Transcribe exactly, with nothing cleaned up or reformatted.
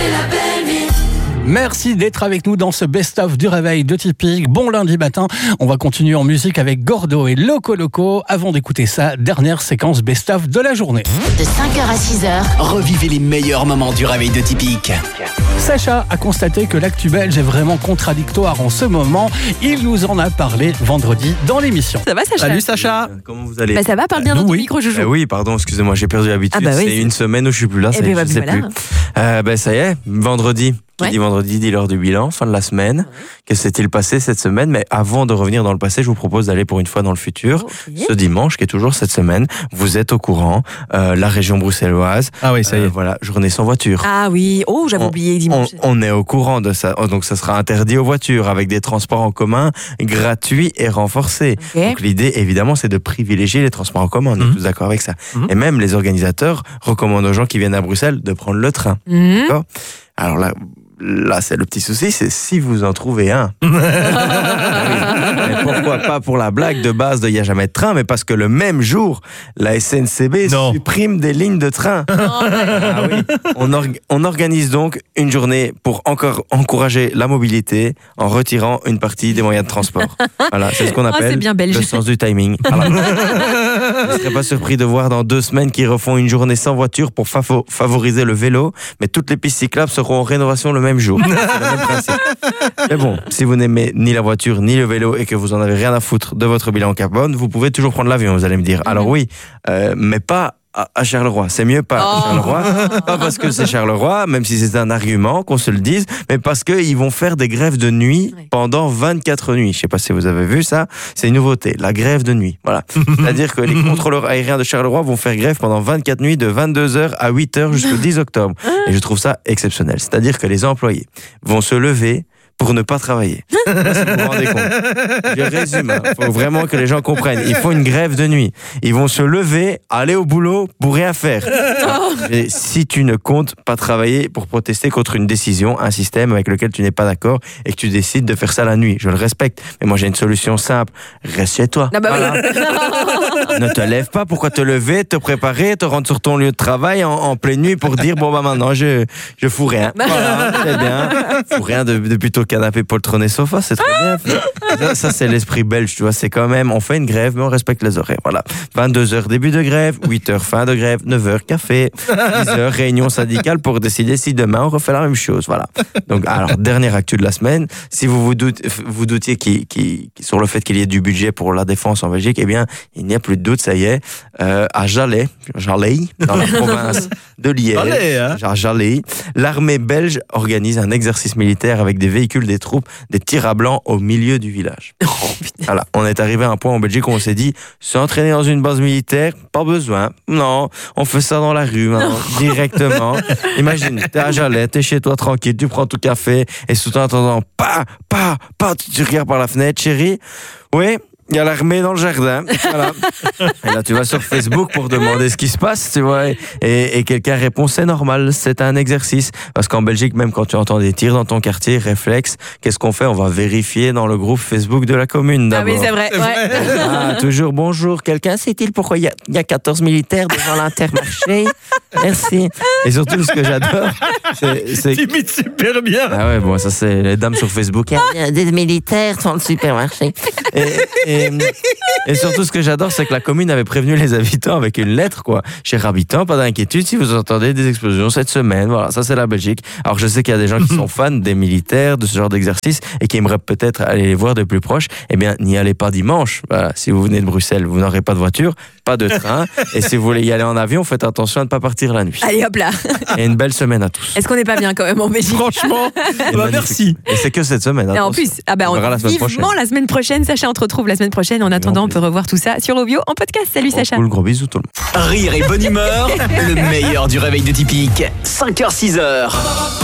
la belle vie. Merci d'être avec nous dans ce best-of du réveil de Typique. Bon lundi matin, on va continuer en musique avec Gordo et Loco Loco avant d'écouter sa dernière séquence best-of de la journée. De cinq heures à six heures, revivez les meilleurs moments du réveil de Typique. Sacha a constaté que l'actu belge est vraiment contradictoire en ce moment. Il nous en a parlé vendredi dans l'émission. Ça va, Sacha? Salut Sacha. Euh, Comment vous allez? Bah ça va, parle bien dans ton oui. micro, Joujou. Euh, oui, pardon, excusez-moi, j'ai perdu l'habitude. Ah bah oui, c'est c'est- une semaine où je suis plus là, Eh ça, ben, je bah, sais voilà. plus. Euh, ben ça y est, vendredi. Qui Ouais. dit vendredi dit l'heure du bilan, fin de la semaine. Que s'est-il passé cette semaine? Mais avant de revenir dans le passé, je vous propose d'aller pour une fois dans le futur. Ok. Ce dimanche, qui est toujours cette semaine, vous êtes au courant, euh, la région bruxelloise. Ah oui, ça y euh, est. voilà, journée sans voiture. Ah oui, oh j'avais On- oublié On, dimanche. on est au courant de ça. Oh, donc ça sera interdit aux voitures avec des transports en commun gratuits et renforcés. Ok. Donc l'idée, évidemment, c'est de privilégier les transports en commun. On est Mhm. tous d'accord avec ça. Mhm. Et même les organisateurs recommandent aux gens qui viennent à Bruxelles de prendre le train. Mhm. D'accord ? Alors là, là, c'est le petit souci, c'est si vous en trouvez un. Ah oui. Mais pourquoi pas pour la blague de base de il n'y a jamais de train, mais parce que le même jour, la S N C B Non. supprime des lignes de train. Ah oui. on, org- on organise donc une journée pour encore encourager la mobilité en retirant une partie des moyens de transport. Voilà, c'est ce qu'on Oh, c'est appelle bien belge. le sens du timing. Voilà. Je ne serais pas surpris de voir dans deux semaines qu'ils refont une journée sans voiture pour favo- favoriser le vélo, mais toutes les pistes cyclables seront en rénovation le même jour. C'est le même principe. Mais bon, si vous n'aimez ni la voiture ni le vélo et que vous en avez rien à foutre de votre bilan carbone, vous pouvez toujours prendre l'avion, vous allez me dire. Alors oui, euh, mais pas à à Charleroi. C'est mieux pas Oh. à Charleroi. Pas parce que c'est Charleroi, même si c'est un argument, qu'on se le dise, mais parce qu'ils vont faire des grèves de nuit Ouais. pendant vingt-quatre nuits. Je sais pas si vous avez vu ça. C'est une nouveauté, la grève de nuit. Voilà. C'est-à-dire que les contrôleurs aériens de Charleroi vont faire grève pendant vingt-quatre nuits de vingt-deux heures à huit heures jusqu'au dix octobre. Et je trouve ça exceptionnel. C'est-à-dire que les employés vont se lever pour ne pas travailler. Je sais pas si vous vous rendez compte. Je résume. Il faut vraiment que les gens comprennent. Ils font une grève de nuit. Ils vont se lever, aller au boulot pour rien faire. Et si tu ne comptes pas travailler pour protester contre une décision, un système avec lequel tu n'es pas d'accord et que tu décides de faire ça la nuit, je le respecte. Mais moi j'ai une solution simple. Reste chez toi. Ah bah oui. Voilà. Ne te lève pas. Pourquoi te lever, te préparer, te rendre sur ton lieu de travail en, en pleine nuit pour dire bon bah maintenant je je fous rien. Voilà, c'est bien. Fous rien de, de plutôt canapé poltronné sofa, c'est trop bien. Ça, ça c'est l'esprit belge, tu vois. C'est quand même on fait une grève mais on respecte les horaires. Voilà. vingt-deux heures début de grève, huit heures fin de grève, neuf heures café, dix heures réunion syndicale pour décider si demain on refait la même chose. Voilà. Donc alors dernière actu de la semaine. Si vous vous, doute, vous doutiez qu'il, qu'il, sur le fait qu'il y ait du budget pour la défense en Belgique, eh bien il n'y a plus de doute, ça y est. Euh, à Jalais, Jalais, dans la province de Liège, Allez, hein. genre Jalais, l'armée belge organise un exercice militaire avec des véhicules, des troupes, des tirs à blanc au milieu du village. Voilà, on est arrivé à un point en Belgique où on s'est dit, s'entraîner dans une base militaire, pas besoin. Non, on fait ça dans la rue maintenant, directement. Imagine, t'es à Jalais, t'es chez toi tranquille, tu prends ton café et tout en attendant, pas, pas, pas, tu regardes par la fenêtre, chérie. Oui. Il y a l'armée dans le jardin. Voilà. Et là, tu vas sur Facebook pour demander ce qui se passe, tu vois. Et, et quelqu'un répond, c'est normal, c'est un exercice. Parce qu'en Belgique, même quand tu entends des tirs dans ton quartier, réflexe, qu'est-ce qu'on fait? On va vérifier dans le groupe Facebook de la commune Ah d'abord. oui, c'est vrai. Ouais. Ah, toujours bonjour. Quelqu'un sait-il pourquoi il y a, il y a quatorze militaires devant l'Intermarché? Merci. Et surtout, ce que j'adore, c'est... c'est... Tu imites super bien. Ah ouais, bon, ça c'est les dames sur Facebook. Il y a des militaires dans le supermarché. Et, et, et surtout, ce que j'adore, c'est que la commune avait prévenu les habitants avec une lettre, quoi. Chers habitants, pas d'inquiétude si vous entendez des explosions cette semaine. Voilà, ça c'est la Belgique. Alors je sais qu'il y a des gens qui sont fans des militaires, de ce genre d'exercice, et qui aimeraient peut-être aller les voir de plus proche. Eh bien, n'y allez pas dimanche. Voilà, si vous venez de Bruxelles, vous n'aurez pas de voiture, pas de train. Et si vous voulez y aller en avion, faites attention à ne pas partir la nuit. Allez hop là. Et une belle semaine à tous. Est-ce qu'on n'est pas bien quand même en Belgique? Franchement, Et bah, magnifique. merci. Et c'est que cette semaine. Et en attention. plus, ah bah On on verra la semaine vivement prochaine. la semaine prochaine. Sacha, on te retrouve la semaine prochaine. En attendant, on peut revoir tout ça sur Obio en podcast. Salut Sacha. Cool, gros bisous tout le monde. Rire et bonne humeur, le meilleur du réveil de Typique. cinq heures six heures.